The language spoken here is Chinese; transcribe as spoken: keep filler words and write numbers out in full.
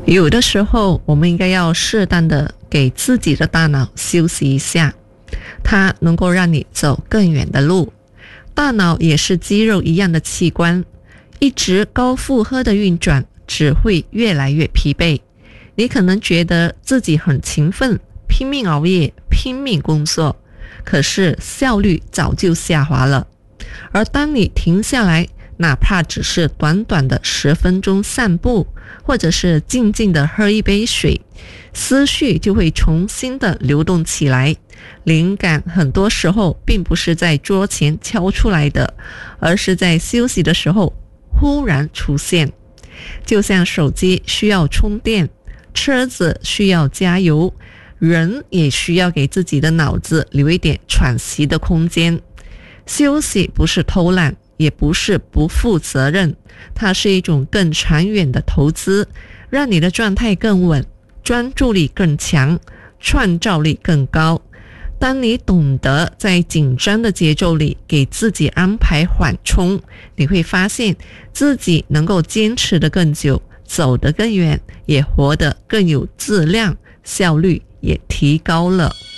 有的时候我们应该要适当的给自己的大脑休息一下，它能够让你走更远的路。大脑也是肌肉一样的器官，一直高负荷的运转只会越来越疲惫。你可能觉得自己很勤奋，拼命熬夜，拼命工作，可是效率早就下滑了。而当你停下来，哪怕只是短短的十分钟散步，或者是静静的喝一杯水，思绪就会重新的流动起来。灵感很多时候并不是在桌前敲出来的，而是在休息的时候忽然出现。就像手机需要充电，车子需要加油，人也需要给自己的脑子留一点喘息的空间。休息不是偷懒，也不是不负责任，它是一种更长远的投资，让你的状态更稳，专注力更强，创造力更高。当你懂得在紧张的节奏里给自己安排缓冲，你会发现自己能够坚持得更久，走得更远，也活得更有质量，效率也提高了。